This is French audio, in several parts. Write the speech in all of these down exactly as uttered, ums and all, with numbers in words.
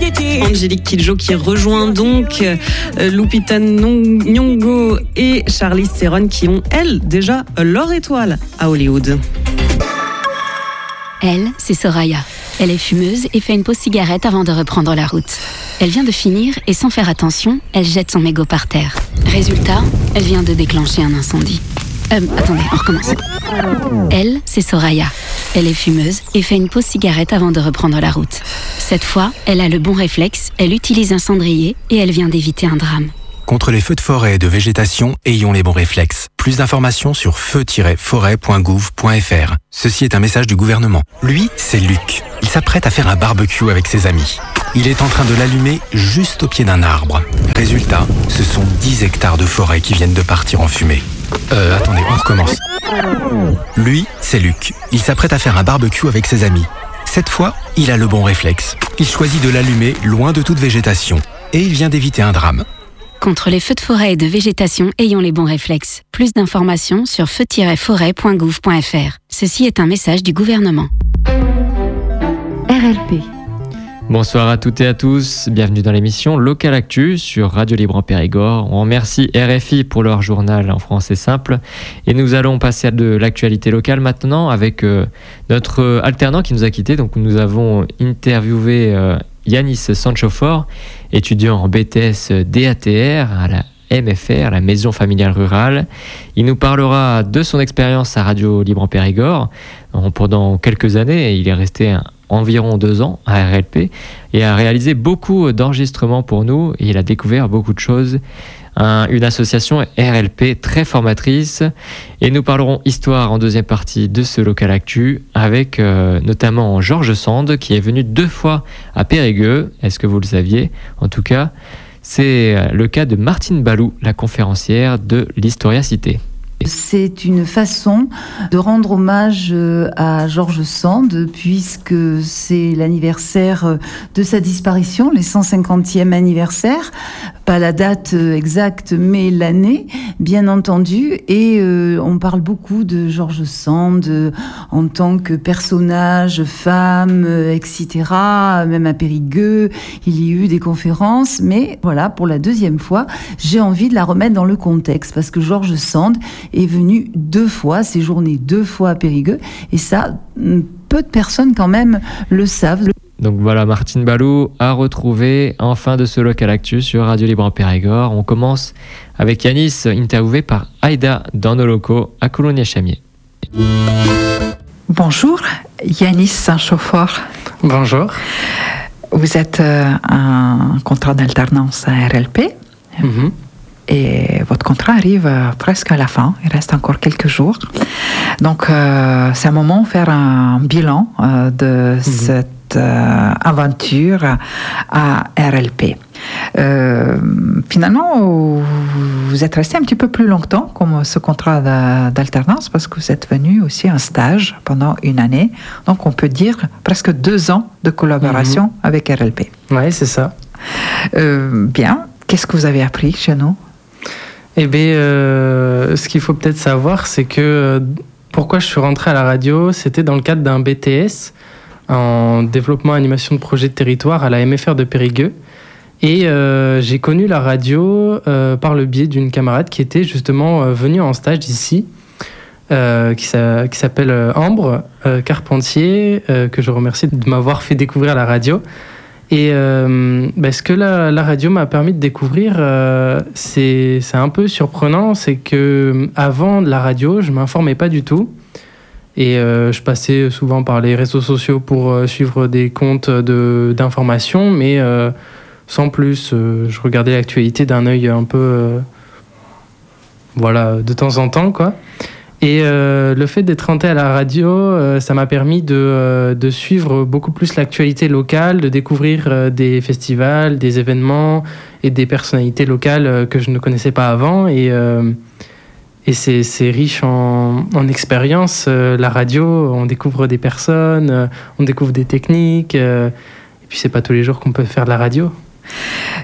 Angélique Kidjo qui rejoint donc euh, Lupita Nyong'o et Charlize Theron qui ont, elles, déjà leur étoile à Hollywood. Elle, c'est Soraya. Elle est fumeuse et fait une pause cigarette avant de reprendre la route. Elle vient de finir et sans faire attention, elle jette son mégot par terre. Résultat, elle vient de déclencher un incendie. Euh, attendez, on recommence. Elle, c'est Soraya. Elle est fumeuse et fait une pause cigarette avant de reprendre la route. Cette fois, elle a le bon réflexe, elle utilise un cendrier et elle vient d'éviter un drame. Contre les feux de forêt et de végétation, ayons les bons réflexes. Plus d'informations sur feu tiret forêt point gouv point f r. Ceci est un message du gouvernement. Lui, c'est Luc. Il s'apprête à faire un barbecue avec ses amis. Il est en train de l'allumer juste au pied d'un arbre. Résultat, ce sont dix hectares de forêt qui viennent de partir en fumée. Euh, attendez, on recommence. Lui, c'est Luc. Il s'apprête à faire un barbecue avec ses amis. Cette fois, il a le bon réflexe. Il choisit de l'allumer loin de toute végétation. Et il vient d'éviter un drame. Contre les feux de forêt et de végétation, ayons les bons réflexes. Plus d'informations sur feu tiret forêt point gouv point f r. Ceci est un message du gouvernement. R L P. Bonsoir à toutes et à tous, bienvenue dans l'émission Local Actu sur Radio Libre en Périgord. On remercie R F I pour leur journal en français simple et nous allons passer à de l'actualité locale maintenant avec euh, notre alternant qui nous a quittés. Donc nous avons interviewé euh, Yanis Sanchofor, étudiant en B T S D A T R à la M F R, la Maison Familiale Rurale. Il nous parlera de son expérience à Radio Libre en Périgord. Pendant quelques années, il est resté un environ deux ans à R L P et a réalisé beaucoup d'enregistrements pour nous et il a découvert beaucoup de choses. Un, une association R L P très formatrice et nous parlerons histoire en deuxième partie de ce Local Actu avec euh, notamment Georges Sand qui est venu deux fois à Périgueux. Est-ce que vous le saviez? En tout cas, c'est le cas de Martine Balou, la conférencière de l'Historia Cité. C'est une façon de rendre hommage à Georges Sand puisque c'est l'anniversaire de sa disparition, les cent cinquantième anniversaire, pas la date exacte mais l'année bien entendu, et euh, on parle beaucoup de Georges Sand euh, en tant que personnage, femme, euh, et cetera. Même à Périgueux, il y a eu des conférences, mais voilà, pour la deuxième fois, j'ai envie de la remettre dans le contexte parce que Georges Sand est venu deux fois, séjourné deux fois à Périgueux, et ça, peu de personnes quand même le savent. Donc voilà, Martine Balou à retrouver en fin de ce Local Actu sur Radio Libre en Périgord. On commence avec Yanis, interviewé par Aïda dans nos locaux à Coulommiers-Chamiers. Bonjour, Yanis Sanchofor. Bonjour. Vous êtes euh, un contrat d'alternance à R L P. Mm-hmm. Et votre contrat arrive euh, presque à la fin, il reste encore quelques jours. Donc euh, c'est un moment de faire un bilan euh, de mmh. cette euh, aventure à R L P. Euh, finalement, vous êtes resté un petit peu plus longtemps comme ce contrat d'alternance parce que vous êtes venu aussi en stage pendant une année. Donc on peut dire presque deux ans de collaboration mmh. avec R L P. Oui, c'est ça. Euh, bien, qu'est-ce que vous avez appris chez nous ? Eh bien, euh, ce qu'il faut peut-être savoir, c'est que euh, pourquoi je suis rentré à la radio, c'était dans le cadre d'un B T S en développement animation de projet de territoire à la M F R de Périgueux. Et euh, j'ai connu la radio euh, par le biais d'une camarade qui était justement euh, venue en stage ici, euh, qui, s'a, qui s'appelle Ambre euh, Carpentier, euh, que je remercie de m'avoir fait découvrir la radio. Et euh, bah, ce que la, la radio m'a permis de découvrir, euh, c'est, c'est un peu surprenant, c'est qu'avant la radio, je ne m'informais pas du tout. Et euh, je passais souvent par les réseaux sociaux pour euh, suivre des comptes de, d'information, mais euh, sans plus. Euh, je regardais l'actualité d'un œil un peu... Euh, voilà, de temps en temps, quoi. Et euh, le fait d'être rentré à la radio, euh, ça m'a permis de, euh, de suivre beaucoup plus l'actualité locale, de découvrir euh, des festivals, des événements et des personnalités locales euh, que je ne connaissais pas avant. Et, euh, et c'est, c'est riche en, en expérience. Euh, la radio, on découvre des personnes, euh, on découvre des techniques. Euh, et puis, c'est pas tous les jours qu'on peut faire de la radio. On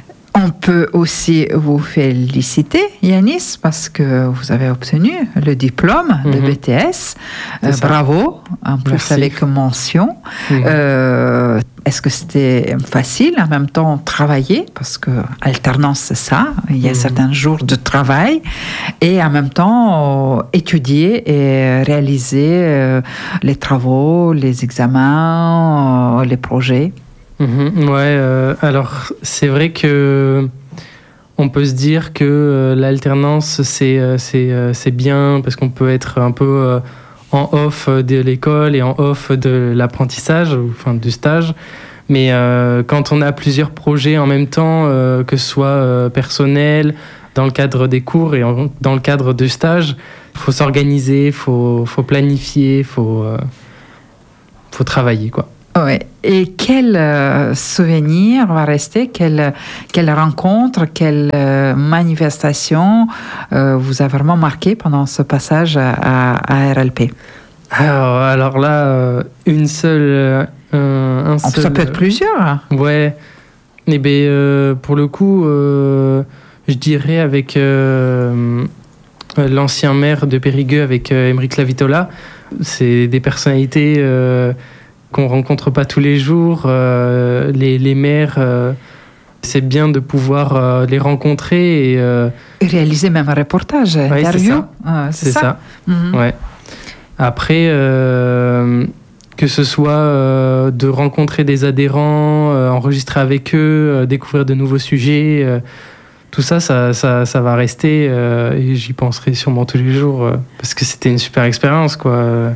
On peut aussi vous féliciter, Yanis, parce que vous avez obtenu le diplôme de Mhm. B T S. Euh, C'est ça. bravo, en plus Merci. avec mention. Mhm. Euh, est-ce que c'était facile en même temps travailler? Parce que alternance, c'est ça. Il y a Mhm. certains jours de travail et en même temps euh, étudier et réaliser euh, les travaux, les examens, euh, les projets. Mhm, ouais, euh, alors c'est vrai que on peut se dire que euh, l'alternance c'est euh, c'est euh, c'est bien parce qu'on peut être un peu euh, en off de l'école et en off de l'apprentissage, ou, enfin du stage. Mais euh, quand on a plusieurs projets en même temps, euh, que ce soit euh, personnel, dans le cadre des cours et en- dans le cadre du stage, il faut s'organiser, il faut, faut planifier, il faut, euh, faut travailler, quoi. Ouais. Et quel euh, souvenir va rester, quelle, quelle rencontre, quelle euh, manifestation euh, vous a vraiment marqué pendant ce passage à, à R L P? Alors, alors là, euh, une seule... euh, un, un Oh, seul, ça peut être plusieurs. Ouais. Eh ben, euh, pour le coup, euh, je dirais avec euh, l'ancien maire de Périgueux, avec euh, Émeric Lavitola. C'est des personnalités euh, qu'on rencontre pas tous les jours. Euh, les, les maires, euh, c'est bien de pouvoir euh, les rencontrer. Et, euh, Réaliser même un reportage, c'est interview. ça. Ah, c'est ça. Mhm. Ouais. Après, euh, que ce soit euh, de rencontrer des adhérents, euh, enregistrer avec eux, euh, découvrir de nouveaux sujets, euh, tout ça, ça, ça, ça va rester euh, et j'y penserai sûrement tous les jours euh, parce que c'était une super expérience, quoi.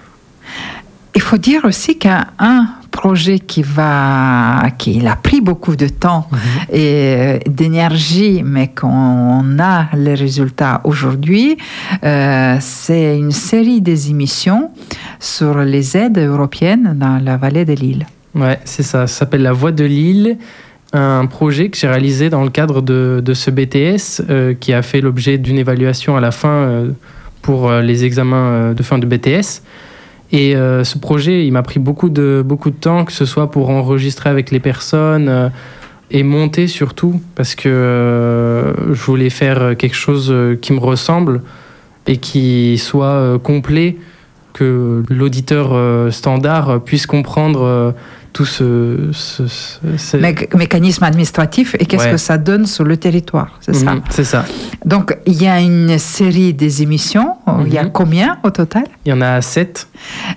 Il faut dire aussi qu'un un projet qui va, qui a pris beaucoup de temps et d'énergie, mais qu'on a les résultats aujourd'hui, euh, c'est une série des émissions sur les aides européennes dans la vallée de l'Île. Ouais, c'est ça. Ça s'appelle La Voix de l'Île, un projet que j'ai réalisé dans le cadre de, de ce B T S euh, qui a fait l'objet d'une évaluation à la fin euh, pour euh, les examens euh, de fin de B T S. Et euh, ce projet, il m'a pris beaucoup de, beaucoup de temps, que ce soit pour enregistrer avec les personnes euh, et monter surtout, parce que euh, je voulais faire quelque chose qui me ressemble et qui soit euh, complet, que l'auditeur euh, standard puisse comprendre euh, tout ce... ce, ce, ce... Mé- mécanisme administratif et qu'est-ce Ouais. que ça donne sur le territoire, c'est ça. Mhm, c'est ça. Donc, il y a une série des émissions. Il y a Mhm. combien au total? Il y en a sept.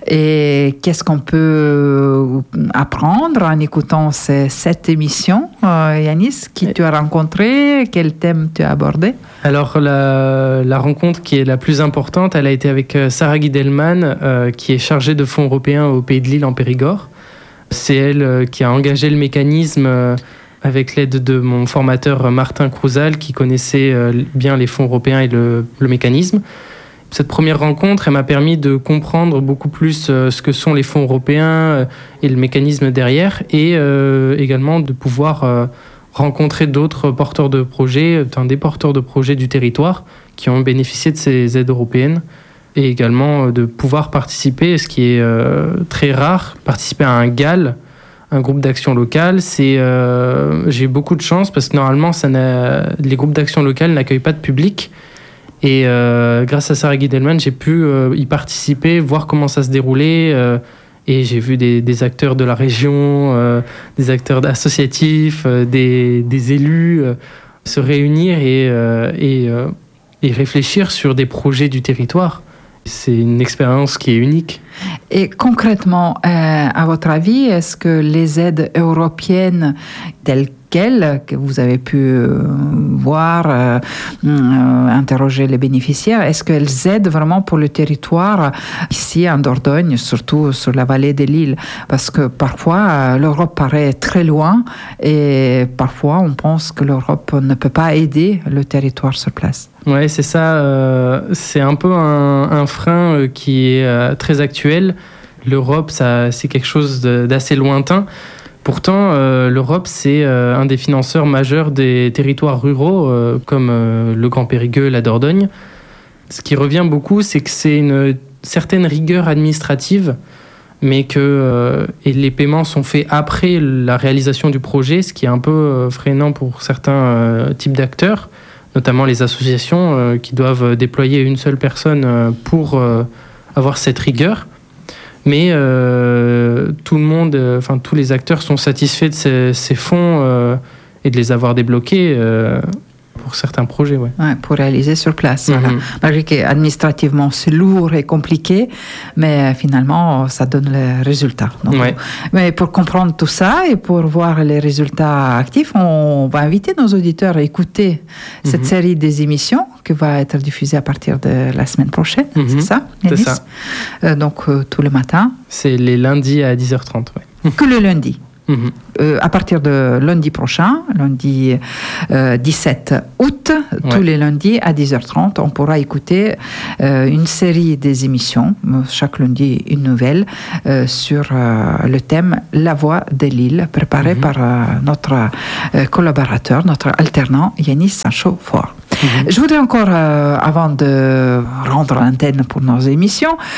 Et qu'est-ce qu'on peut apprendre en écoutant ces sept émissions, euh, Yanis? Qui tu as rencontré? Quel thème tu as abordé? Alors, la, la rencontre qui est la plus importante, elle a été avec euh, Sarah Guidelman, euh, qui est chargée de fonds européens au Pays de l'Île en Périgord. C'est elle euh, qui a engagé le mécanisme euh, avec l'aide de mon formateur euh, Martin Crouzal, qui connaissait euh, bien les fonds européens et le, le mécanisme. Cette première rencontre, elle m'a permis de comprendre beaucoup plus euh, ce que sont les fonds européens euh, et le mécanisme derrière, et euh, également de pouvoir euh, rencontrer d'autres porteurs de projets, enfin, des porteurs de projets du territoire qui ont bénéficié de ces aides européennes, et également euh, de pouvoir participer, ce qui est euh, très rare, participer à un G A L, un groupe d'action locale. C'est, euh, j'ai eu beaucoup de chance parce que normalement, ça n'a, les groupes d'action locale n'accueillent pas de public. Et euh, grâce à Sarah Guidelman, j'ai pu euh, y participer, voir comment ça se déroulait. Euh, et j'ai vu des, des acteurs de la région, euh, des acteurs associatifs, euh, des, des élus euh, se réunir et, euh, et, euh, et réfléchir sur des projets du territoire. C'est une expérience qui est unique. Et concrètement, euh, à votre avis, est-ce que les aides européennes telles quelles que vous avez pu euh, voir, euh, euh, interroger les bénéficiaires, est-ce qu'elles aident vraiment pour le territoire ici en Dordogne, surtout sur la vallée de l'Île? Parce que parfois, euh, l'Europe paraît très loin et parfois on pense que l'Europe ne peut pas aider le territoire sur place. Ouais, c'est ça. Euh, c'est un peu un, un frein euh, qui est euh, très actuel. L'Europe, ça, c'est quelque chose de, d'assez lointain. Pourtant, euh, l'Europe, c'est euh, un des financeurs majeurs des territoires ruraux, euh, comme euh, le Grand Périgueux, la Dordogne. Ce qui revient beaucoup, c'est que c'est une certaine rigueur administrative mais que euh, et les paiements sont faits après la réalisation du projet, ce qui est un peu euh, freinant pour certains euh, types d'acteurs, notamment les associations euh, qui doivent déployer une seule personne euh, pour euh, avoir cette rigueur. Mais euh, tout le monde, enfin euh, tous les acteurs sont satisfaits de ces, ces fonds euh, et de les avoir débloqués euh, pour certains projets. Ouais. Ouais, pour réaliser sur place. Mm-hmm. Voilà. Malgré qu'administrativement c'est lourd et compliqué, mais finalement ça donne les résultats. Donc, ouais. Mais pour comprendre tout ça et pour voir les résultats actifs, on va inviter nos auditeurs à écouter mm-hmm. cette série des émissions qui va être diffusée à partir de la semaine prochaine. Mm-hmm. C'est ça, C'est ça. Euh, donc euh, tous les matins. C'est les lundis à dix heures trente. Ouais. Que le lundi. Mmh. Euh, à partir de lundi prochain, lundi euh, dix-sept août, ouais. tous les lundis à dix heures trente, on pourra écouter euh, une série des émissions, chaque lundi une nouvelle, euh, sur euh, le thème La Voix de l'île, préparé mmh. par euh, notre euh, collaborateur, notre alternant Yanis Sancho-Fort. Mmh. Je voudrais encore, euh, avant de rendre l'antenne pour nos émissions,